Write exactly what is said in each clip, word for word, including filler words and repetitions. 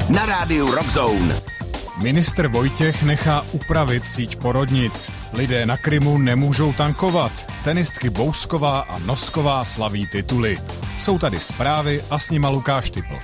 na rádiu Rockzone. Ministr Vojtěch nechá upravit síť porodnic. Lidé na Krymu nemůžou tankovat. Tenistky Bousková a Nosková slaví tituly. Jsou tady zprávy a s nima Lukáš Typlt.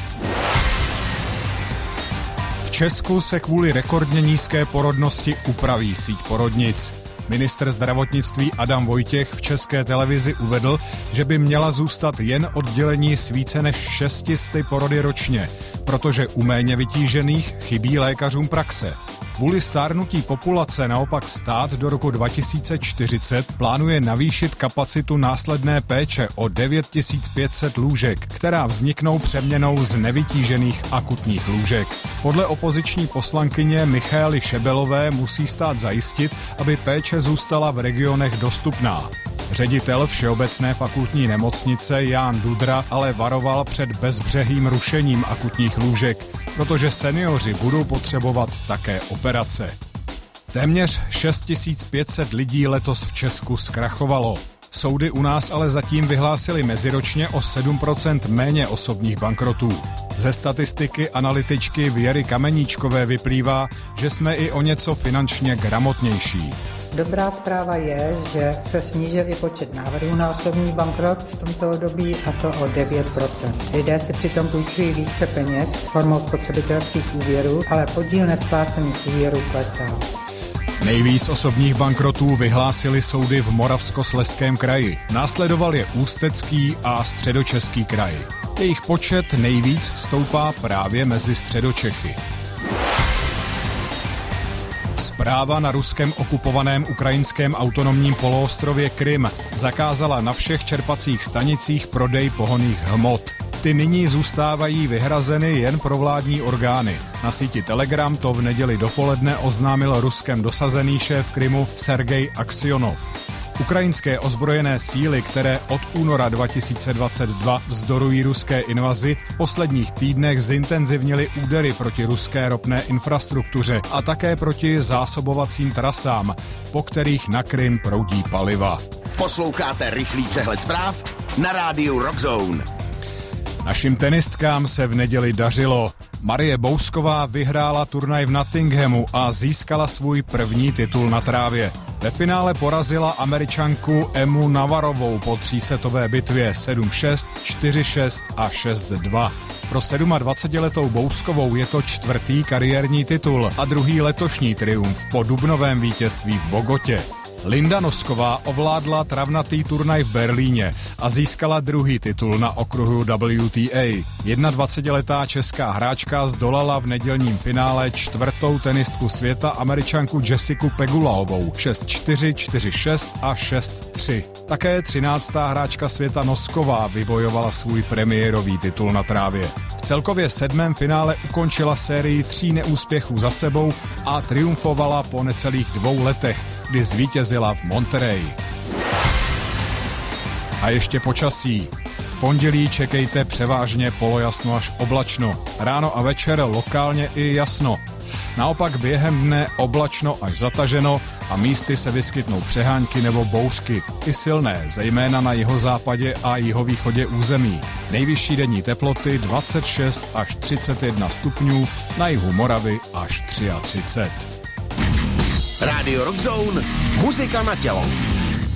V Česku se kvůli rekordně nízké porodnosti upraví síť porodnic. Ministr zdravotnictví Adam Vojtěch v České televizi uvedl, že by měla zůstat jen oddělení s více než šesti sty porody ročně, protože u méně vytížených chybí lékařům praxe. Kvůli stárnutí populace naopak stát do roku dva tisíce čtyřicet plánuje navýšit kapacitu následné péče o devět tisíc pět set lůžek, která vzniknou přeměnou z nevytížených akutních lůžek. Podle opoziční poslankyně Michaely Šebelové musí stát zajistit, aby péče zůstala v regionech dostupná. Ředitel Všeobecné fakultní nemocnice Jan Dudra ale varoval před bezbřehým rušením akutních lůžek, protože seniori budou potřebovat také operace. Téměř šest tisíc pět set lidí letos v Česku zkrachovalo. Soudy u nás ale zatím vyhlásily meziročně o sedm procent méně osobních bankrotů. Ze statistiky analytičky Věry Kameníčkové vyplývá, že jsme i o něco finančně gramotnější. Dobrá zpráva je, že se snížil i počet návrhů na osobní bankrot v tomto období, a to o devět procent. Lidé si přitom půjčují více peněz formou spotřebitelských úvěrů, ale podíl nesplácených úvěrů klesá. Nejvíc osobních bankrotů vyhlásily soudy v Moravskoslezském kraji. Následoval je Ústecký a Středočeský kraj. Jejich počet nejvíc stoupá právě mezi Středočechy. Správa na ruskem okupovaném ukrajinském autonomním poloostrově Krym zakázala na všech čerpacích stanicích prodej pohonných hmot. Ty nyní zůstávají vyhrazeny jen pro vládní orgány. Na síti Telegram to v neděli dopoledne oznámil Ruskem dosazený šéf Krymu Sergej Aksionov. Ukrajinské ozbrojené síly, které od února dva tisíce dvacet dva vzdorují ruské invazi, v posledních týdnech zintenzivnily údery proti ruské ropné infrastruktuře a také proti zásobovacím trasám, po kterých na Krym proudí paliva. Posloucháte rychlý přehled zpráv na rádiu Rockzone. Našim tenistkám se v neděli dařilo. Marie Bousková vyhrála turnaj v Nottinghamu a získala svůj první titul na trávě. Ve finále porazila Američanku Emu Navarovou po třísetové bitvě sedm šest, čtyři šest a šest dva. Pro dvacetisedmiletou Bouskovou je to čtvrtý kariérní titul a druhý letošní triumf po dubnovém vítězství v Bogotě. Linda Nosková ovládla travnatý turnaj v Berlíně a získala druhý titul na okruhu W T A. dvacetijednoletá česká hráčka zdolala v nedělním finále čtvrtou tenistku světa Američanku Jessiku Pegulaovou šest čtyři, čtyři šest a šest tři. Také třináctá hráčka světa Nosková vybojovala svůj premiérový titul na trávě. V celkově sedmém finále ukončila sérii tří neúspěchů za sebou a triumfovala po necelých dvou letech, kdy zvítězila v Monterey. A ještě počasí. V pondělí čekejte převážně polojasno až oblačno. Ráno a večer lokálně i jasno. Naopak během dne oblačno až zataženo a místy se vyskytnou přehánky nebo bouřky. I silné, zejména na jihozápadě a jihovýchodě území. Nejvyšší denní teploty dvacet šest až třicet jedna stupňů, na jihu Moravy až třicet tři. Rádio Rockzone, muzika na tělo.